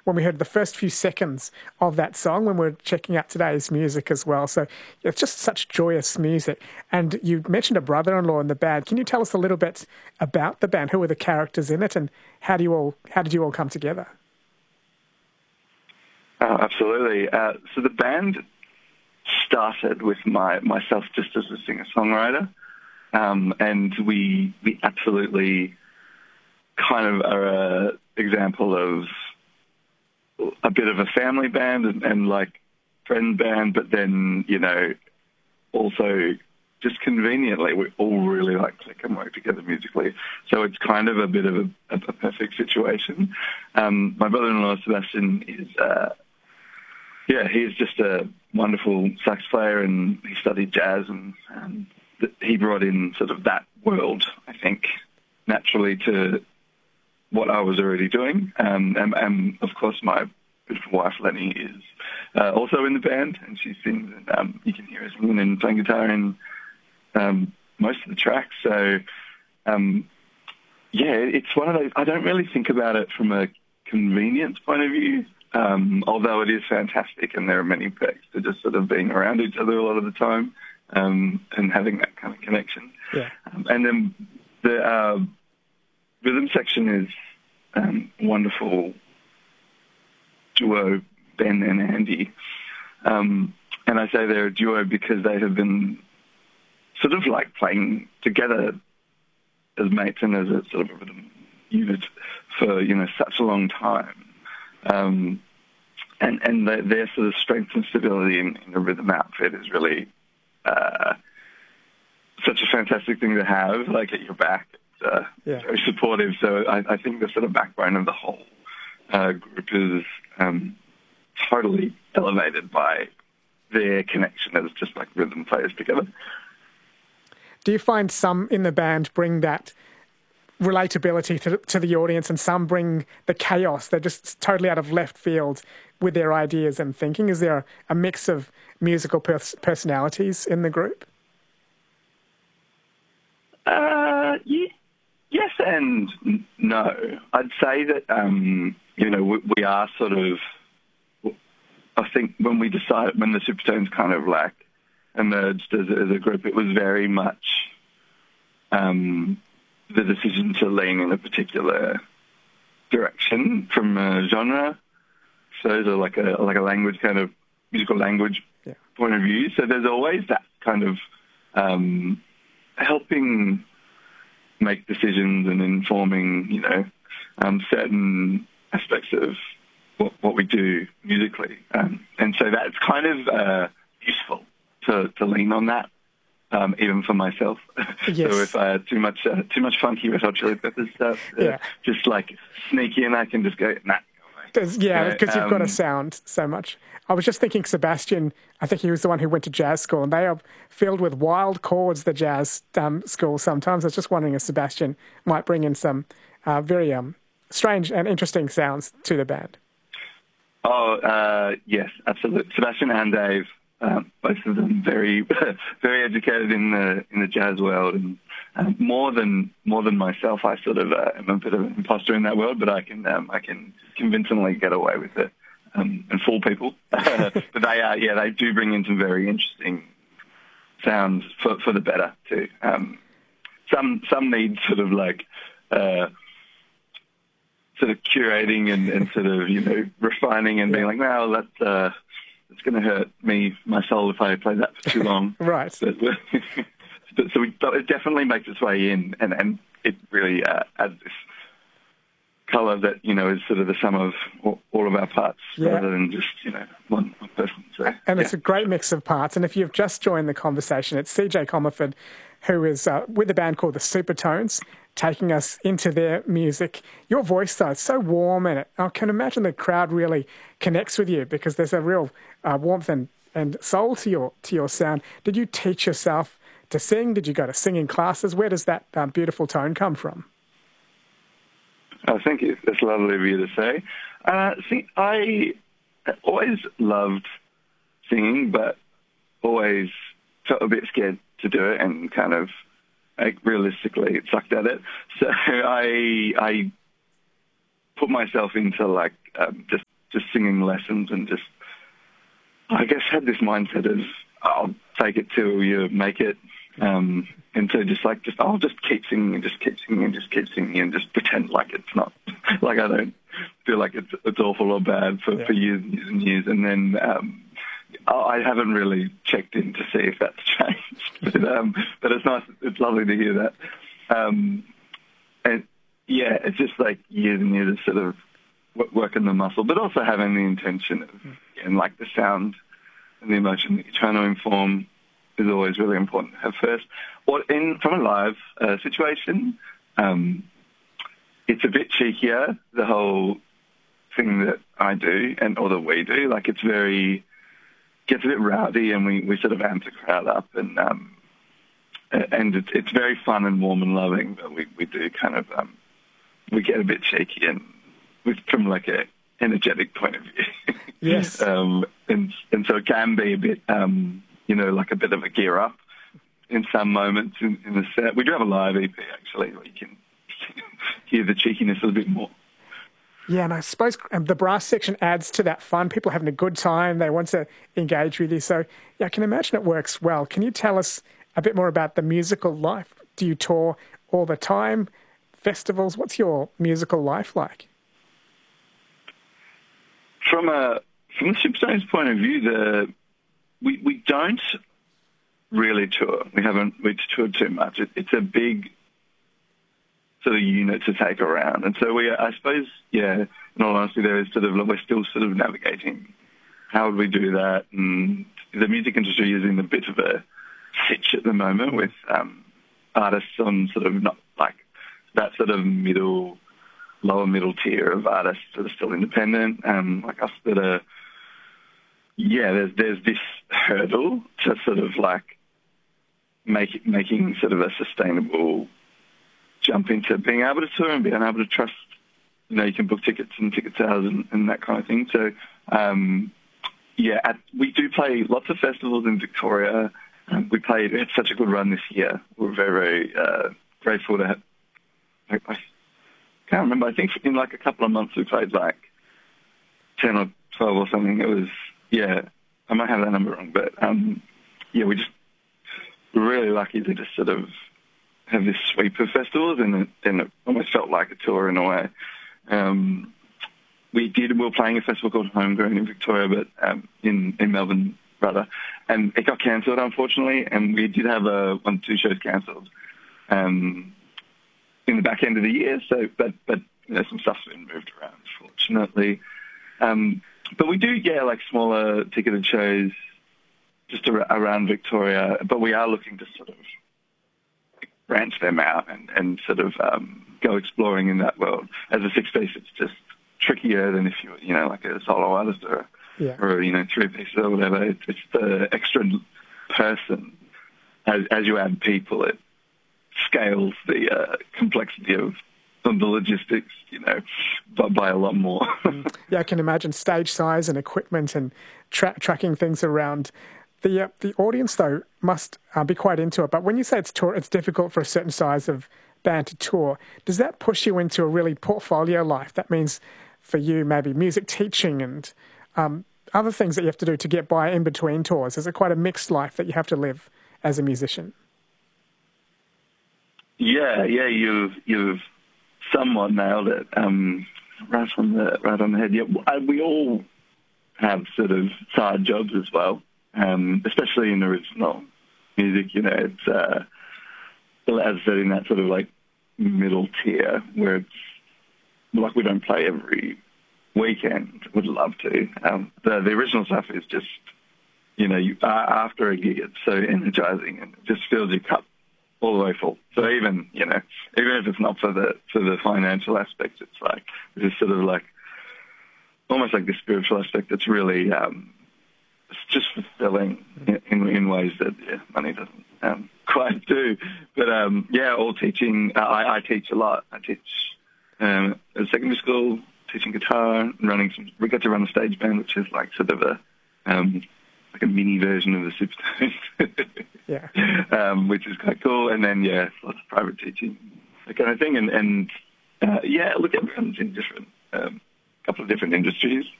when we heard the first few seconds of that song when we were checking out today's music as well. So it's just such joyous music. And you mentioned a brother-in-law in the band. Can you tell us a little bit about the band? Who are the characters in it, and how did you all come together? Oh, absolutely. So the band started with myself just as a singer-songwriter, and we absolutely kind of are an example of a bit of a family band and like friend band, but then, you know, also just conveniently we all really like click and work together musically. So it's kind of a bit of a perfect situation. My brother-in-law, Sebastian, is... he's just a wonderful sax player, and he studied jazz, and he brought in sort of that world, I think, naturally to what I was already doing. And of course, my beautiful wife, Lenny, is also in the band, and she sings, and you can hear her singing and playing guitar in most of the tracks. So, it's one of those, I don't really think about it from a convenience point of view, although it is fantastic, and there are many perks to just sort of being around each other a lot of the time, and having that kind of connection. Yeah. And then the rhythm section is wonderful duo, Ben and Andy. And I say they're a duo because they have been sort of like playing together as mates and as a sort of a rhythm unit for, you know, such a long time. And their sort of strength and stability in the rhythm outfit is really such a fantastic thing to have, like, at your back. It's very supportive. So I think the sort of backbone of the whole group is totally elevated by their connection as just like rhythm players together. Do you find some in the band bring that relatability to the audience, and some bring the chaos? They're just totally out of left field with their ideas and thinking. Is there a mix of musical personalities in the group? Yes and no. I'd say that, we are sort of, I think when the Supertones kind of like emerged as a group, it was very much the decision to lean in a particular direction from a genre. So like a language, kind of musical language point of view. So there's always that kind of helping make decisions and informing, certain aspects of what we do musically. And so that's kind of useful to lean on that, even for myself. Yes. So if I had too much funky Red Hot Chili Peppers stuff, just like sneak in, I can just go, nah. Because you've got to sound so much. I was just thinking Sebastian, I think he was the one who went to jazz school, and they are filled with wild chords, the jazz school sometimes. I was just wondering if Sebastian might bring in some very strange and interesting sounds to the band. Oh, yes, absolutely. Sebastian and Dave, both of them very, very educated in the jazz world, and more than myself. I sort of am a bit of an imposter in that world, but I can convincingly get away with it and fool people. But they do bring in some very interesting sounds for the better too. Some need sort of like sort of curating and sort of refining and being like, no, that's it's going to hurt my soul if I play that for too long. Right. But it definitely makes its way in, and it really adds this colour that, is sort of the sum of all of our parts rather than just, one person. So, and it's a great mix of parts. And if you've just joined the conversation, it's CJ Comerford, who is with a band called the Supertones, taking us into their music. Your voice, though, is so warm, and I can imagine the crowd really connects with you because there's a real warmth and soul to your sound. Did you teach yourself to sing? Did you go to singing classes? Where does that beautiful tone come from? Oh, thank you. That's lovely of you to say. I always loved singing, but always felt a bit scared to do it and kind of realistically sucked at it. So I put myself into just just singing lessons and just, I guess, had this mindset of I'll take it till you make it. And so I'll just keep singing and just keep singing and just keep singing and just pretend like it's not, like I don't feel like it's awful or bad for years and years and years. And then I haven't really checked in to see if that's changed. But it's nice, it's lovely to hear that. And yeah, it's just like years and years of sort of working the muscle, but also having the intention of, and like the sound and the emotion that you're trying to inform is always really important to have first. Or from a live situation, it's a bit cheekier, the whole thing that I do or that we do. Like gets a bit rowdy, and we sort of amp the crowd up, and it's very fun and warm and loving. But we do kind of we get a bit cheeky and from like a energetic point of view. Yes. And so it can be a bit like a bit of a gear up in some moments in the set. We do have a live EP actually where you can hear the cheekiness a bit more. Yeah, and I suppose the brass section adds to that fun. People are having a good time. They want to engage with you. So yeah, I can imagine it works well. Can you tell us a bit more about the musical life? Do you tour all the time? Festivals? What's your musical life like? From the Supertones point of view, we don't really tour. We toured too much. It's a big sort of unit to take around. And so I suppose, in all honesty, we're still sort of navigating how would we do that. And the music industry is in a bit of a sitch at the moment with artists on sort of not like that sort of lower middle tier of artists that are still independent, like us that are, there's this hurdle to sort of like making sort of a sustainable jump into being able to tour and being able to trust, you can book tickets and ticket sales and that kind of thing. So, we do play lots of festivals in Victoria. We had such a good run this year. We're very, very grateful to have, I can't remember, I think in like a couple of months we played like 10 or 12 or something. It was, I might have that number wrong, but we're really lucky to just sort of have this sweep of festivals, and it almost felt like a tour in a way. We were playing a festival called Homegrown in Victoria, but in Melbourne rather, and it got cancelled unfortunately, and we did have 1-2 shows cancelled in the back end of the year. So, but some stuff's been moved around fortunately. But we do like smaller ticketed shows just around Victoria, but we are looking to sort of branch them out and sort of go exploring in that world. As a six-piece, it's just trickier than if you were, like a solo artist or 3-piece or whatever. It's the extra person. As you add people, it scales the complexity of the logistics, by a lot more. Yeah, I can imagine stage size and equipment and tracking things around. The audience, though, must be quite into it. But when you say it's difficult for a certain size of band to tour, does that push you into a really portfolio life? That means for you maybe music teaching and other things that you have to do to get by in between tours. Is it quite a mixed life that you have to live as a musician? Yeah, you've somewhat nailed it. Right on the head. Yeah, we all have sort of side jobs as well. Especially in original music, it's, as I said, in that sort of like middle tier where it's like we don't play every weekend. Would love to. The original stuff is just, after a gig, it's so energizing and it just fills your cup all the way full. So even if it's not for the financial aspect, it's like it's sort of like almost like the spiritual aspect. It's really it's just fulfilling in ways that money doesn't quite do. But all teaching. I teach a lot. I teach at secondary school, teaching guitar, and we got to run a stage band, which is like sort of like a mini version of the Supertones. Which is quite cool. And then lots of private teaching, that kind of thing. And look, everyone's in different couple of different industries.